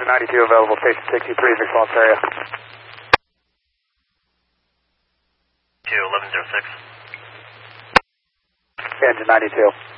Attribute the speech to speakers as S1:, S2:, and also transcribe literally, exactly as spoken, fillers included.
S1: Engine ninety-two available, station sixty-three, Vic Falls area.
S2: two eleven zero six.
S1: Engine ninety-two.